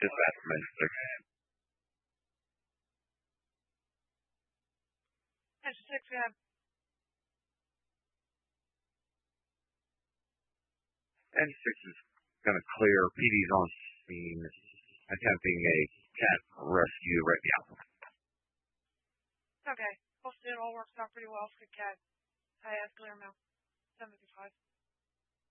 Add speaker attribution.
Speaker 1: Dispatch Minister.
Speaker 2: Engine 6, we have.
Speaker 1: Engine 6 is going to clear. PD's on scene, attempting a cat rescue right now.
Speaker 2: Okay. Hopefully it all works out pretty well for the cat. I have clear now. 75.